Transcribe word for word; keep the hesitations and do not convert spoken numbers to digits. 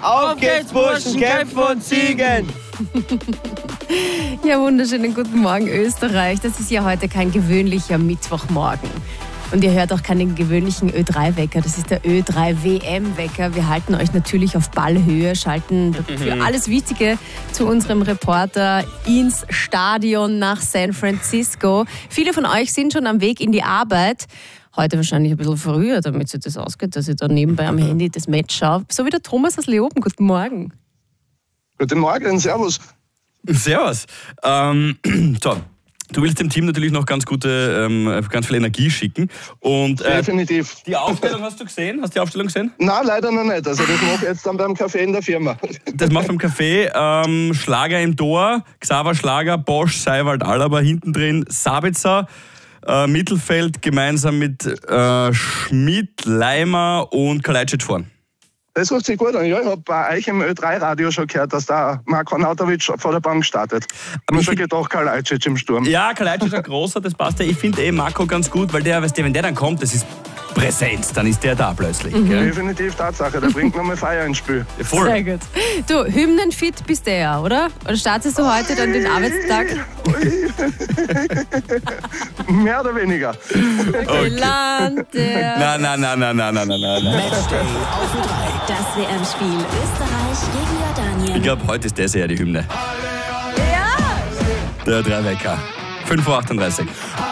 Auf geht's, Burschen, kämpfen und siegen! Ja, wunderschönen guten Morgen, Österreich. Das ist ja heute kein gewöhnlicher Mittwochmorgen. Und ihr hört auch keinen gewöhnlichen Ö drei Wecker, das ist der Ö drei W M Wecker. Wir halten euch natürlich auf Ballhöhe, schalten für alles Wichtige zu unserem Reporter ins Stadion nach San Francisco. Viele von euch sind schon am Weg in die Arbeit. Heute wahrscheinlich ein bisschen früher, damit sich das ausgeht, dass ich da nebenbei am Handy das Match schaue. So wie der Thomas aus Leoben. Guten Morgen. Guten Morgen, servus. Servus. Ähm, so. Du willst dem Team natürlich noch ganz gute, ähm, ganz viel Energie schicken. Und, äh, Definitiv. Die Aufstellung hast du gesehen? Hast du die Aufstellung gesehen? Nein, leider noch nicht. Also das mache ich jetzt dann beim Café in der Firma. Das machst du beim Café. Ähm, Schlager im Tor, Xaver Schlager, Bosch, Seiwald, Alaba hinten drin, Sabitzer, äh, Mittelfeld gemeinsam mit äh, Schmidt, Leimer und Kalajdzic vorn. Das hört sich gut an. Ja, ich habe bei euch im Ö drei Radio schon gehört, dass da Marko Nautovic vor der Bank startet. Ich habe schon gedacht, Kalajdzic im Sturm. Ja, Kalajdzic ist ein großer, das passt ja. Ich finde eh Marco ganz gut, weil der, weißt du, wenn der dann kommt, das ist Präsenz, dann ist der da plötzlich. Mhm. Gell? Definitiv Tatsache, der bringt nochmal Feier ins Spiel. Ja, voll. Sehr gut. Du, hymnenfit bist du ja, oder? Oder startest du heute dann den Arbeitstag? Mehr oder weniger. Okay. Land der... Nein, nein, nein, nein, nein, nein, nein, nein. Matchday auf Ö drei. Das W M-Spiel Österreich gegen Jordanien. Ich glaube, heute ist das ja die Hymne. Ja! Der drei Wecker. fünf Uhr achtunddreißig.